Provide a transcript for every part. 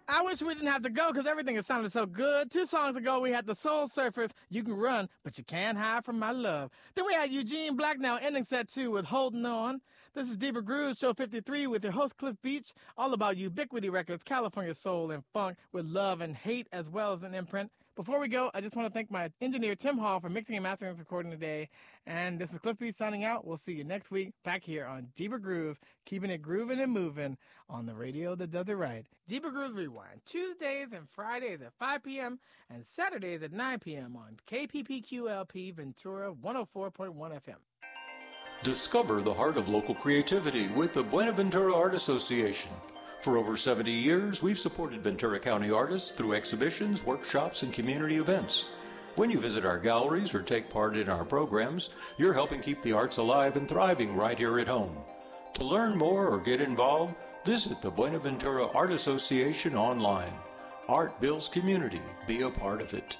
I wish we didn't have to go because everything has sounded so good. 2 songs ago, we had the Soul Surfers, You Can Run, But You Can't Hide From My Love. Then we had Eugene Blacknell ending set 2 with Holding On. This is Deeper Grooves, show 53 with your host Cliff Beach, all about Ubiquity Records, California soul and funk with love and hate as well as an imprint. Before we go, I just want to thank my engineer Tim Hall for mixing and mastering this recording today. And this is Cliff Beach signing out. We'll see you next week back here on Deeper Grooves, keeping it grooving and moving on the radio that does it right. Deeper Grooves Rewind, Tuesdays and Fridays at 5 p.m. and Saturdays at 9 p.m. on KPPQLP Ventura 104.1 FM. Discover the heart of local creativity with the Buenaventura Art Association. For over 70 years, we've supported Ventura County artists through exhibitions, workshops, and community events. When you visit our galleries or take part in our programs, you're helping keep the arts alive and thriving right here at home. To learn more or get involved, visit the Buenaventura Art Association online. Art builds community. Be a part of it.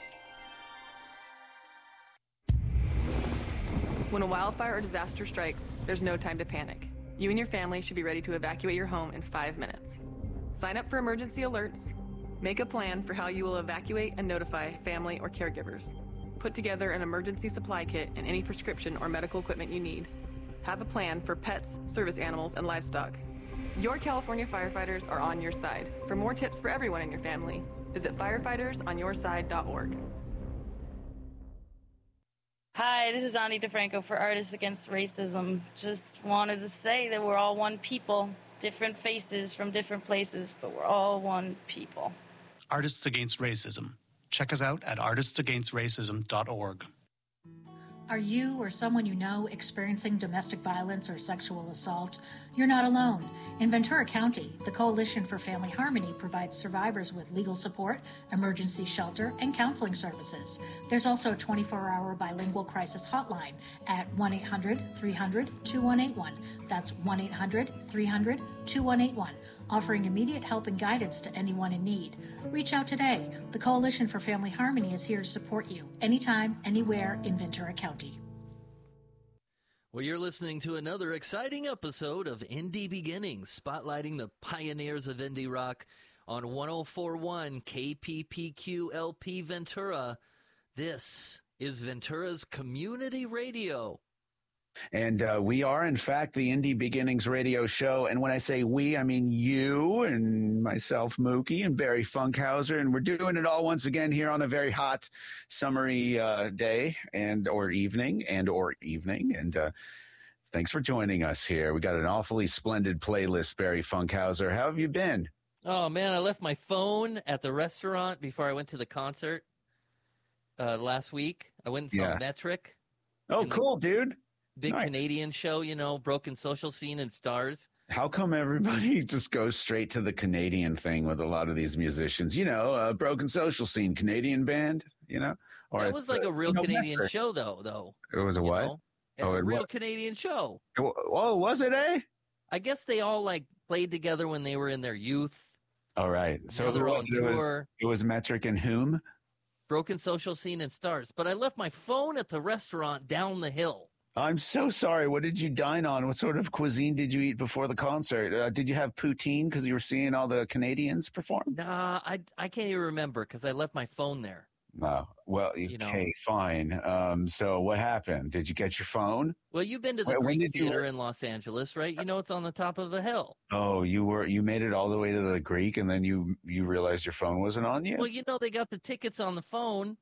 When a wildfire or disaster strikes, there's no time to panic. You and your family should be ready to evacuate your home in 5 minutes. Sign up for emergency alerts. Make a plan for how you will evacuate and notify family or caregivers. Put together an emergency supply kit and any prescription or medical equipment you need. Have a plan for pets, service animals, and livestock. Your California firefighters are on your side. For more tips for everyone in your family, visit firefightersonyourside.org. Hi, this is Ani DeFranco for Artists Against Racism. Just wanted to say that we're all one people, different faces from different places, but we're all one people. Artists Against Racism. Check us out at artistsagainstracism.org. Are you or someone you know experiencing domestic violence or sexual assault? You're not alone. In Ventura County, the Coalition for Family Harmony provides survivors with legal support, emergency shelter, and counseling services. There's also a 24-hour bilingual crisis hotline at 1-800-300-2181. That's 1-800-300-2181, offering immediate help and guidance to anyone in need. Reach out today. The Coalition for Family Harmony is here to support you anytime, anywhere in Ventura County. Well, you're listening to another exciting episode of Indie Beginnings, spotlighting the pioneers of indie rock on 104.1 KPPQ-LP Ventura. This is Ventura's community radio. And we are, in fact, the Indie Beginnings radio show. And when I say we, I mean you and myself, Mookie, and Barry Funkhauser. And we're doing it all once again here on a very hot, summery day or evening. And thanks for joining us here. We got an awfully splendid playlist, Barry Funkhauser. How have you been? Oh, man, I left my phone at the restaurant before I went to the concert last week. I went and saw Metric. Oh, cool, dude. Big nice. Canadian show, Broken Social Scene and Stars. How come everybody just goes straight to the Canadian thing with a lot of these musicians? Broken Social Scene, Canadian band, Or that was like a real Canadian Metric. Show, though. It was a what? A real Canadian show. Oh, was it, eh? I guess they all, played together when they were in their youth. All right. So they're on tour. It was Metric and whom? Broken Social Scene and Stars. But I left my phone at the restaurant down the hill. I'm so sorry. What did you dine on? What sort of cuisine did you eat before the concert? Did you have poutine because you were seeing all the Canadians perform? Nah, I can't even remember because I left my phone there. No. Well, okay, fine. So what happened? Did you get your phone? Well, you've been to the Greek Theater in Los Angeles, right? It's on the top of the hill. Oh, you made it all the way to the Greek, and then you realized your phone wasn't on you? Well, they got the tickets on the phone.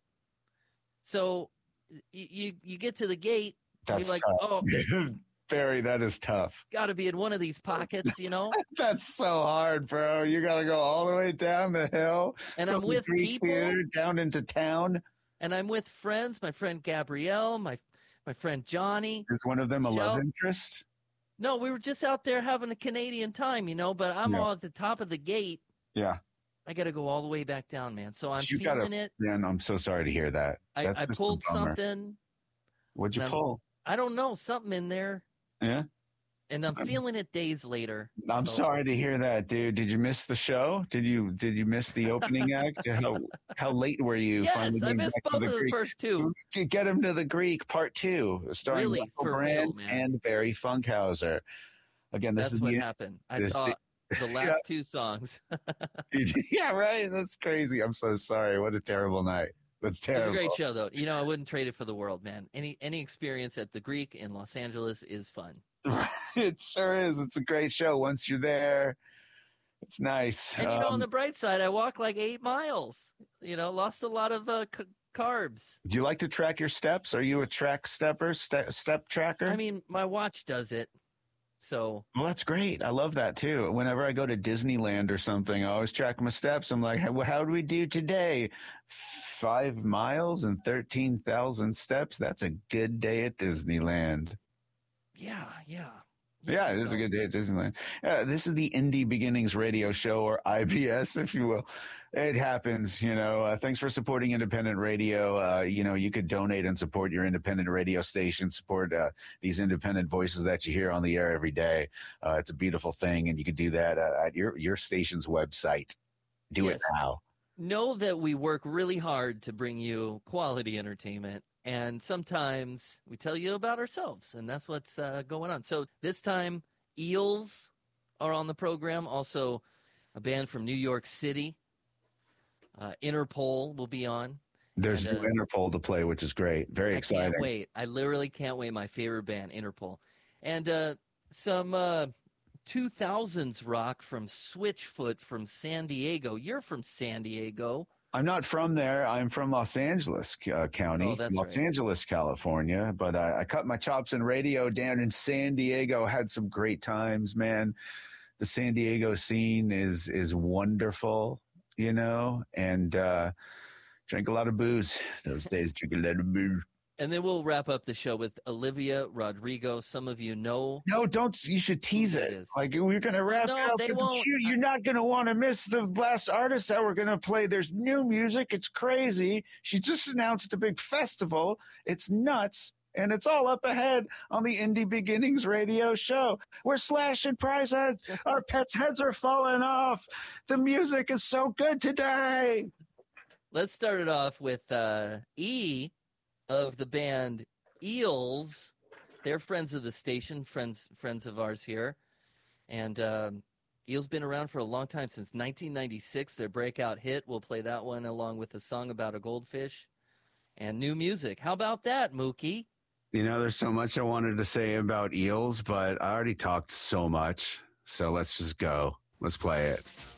So you get to the gate. That's like, tough. oh, Barry, that is tough. Got to be in one of these pockets, That's so hard, bro. You got to go all the way down the hill. And I'm with people. Down into town. And I'm with friends. My friend Gabrielle, my friend Johnny. Is one of them a love interest? No, we were just out there having a Canadian time, but I'm all at the top of the gate. Yeah. I got to go all the way back down, man. So I'm feeling it. Man, I'm so sorry to hear that. I pulled something. What'd you pull? I don't know, something in there. Yeah. And I'm feeling it days later. I'm sorry to hear that, dude. Did you miss the show? Did you miss the opening act? How late were you? Yes, I missed both of the first two. Get him to the Greek, part 2, starring Russell Brand and Barry Funkhauser. Again, that's what happened. I saw the last two songs. Yeah, right. That's crazy. I'm so sorry. What a terrible night. That's terrible. It was a great show, though. You know, I wouldn't trade it for the world, man. Any experience at the Greek in Los Angeles is fun. It sure is. It's a great show. Once you're there, it's nice. And, on the bright side, I walked like 8 miles. Lost a lot of carbs. Do you like to track your steps? Are you a track stepper, step tracker? I mean, my watch does it. So, well, that's great. I love that too. Whenever I go to Disneyland or something, I always track my steps. I'm like, how do we do today? 5 miles and 13,000 steps. That's a good day at Disneyland. Yeah. Yeah, it is a good day at Disneyland. This is the Indie Beginnings Radio Show, or IBS, if you will. It happens, Thanks for supporting independent radio. You could donate and support your independent radio station, support these independent voices that you hear on the air every day. It's a beautiful thing, and you could do that at your station's website. Do it now. Know that we work really hard to bring you quality entertainment. And sometimes we tell you about ourselves, and that's what's going on. So this time, Eels are on the program. Also, a band from New York City. Interpol will be on. There's new Interpol to play, which is great. Very exciting. I can't wait. I literally can't wait. My favorite band, Interpol. And some 2000s rock from Switchfoot from San Diego. You're from San Diego. I'm not from there. I'm from Los Angeles County, Los Angeles, California. But I cut my chops in radio down in San Diego. Had some great times, man. The San Diego scene is wonderful, and drank a lot of booze those days. Drink a lot of booze. And then we'll wrap up the show with Olivia Rodrigo. Some of you know. No, don't. You should tease it. Like, we're going to wrap it up. They won't. You're not going to want to miss the last artist that we're going to play. There's new music. It's crazy. She just announced a big festival. It's nuts. And it's all up ahead on the Indie Beginnings Radio Show. We're slashing prizes. Our pets' heads are falling off. The music is so good today. Let's start it off with E of the band Eels. They're friends of the station, friends of ours here. And Eels been around for a long time, since 1996. Their breakout hit, we'll play that one along with a song about a goldfish and new music. How about that, Mookie? There's so much I wanted to say about Eels, but I already talked so much. So let's just go. Let's play it.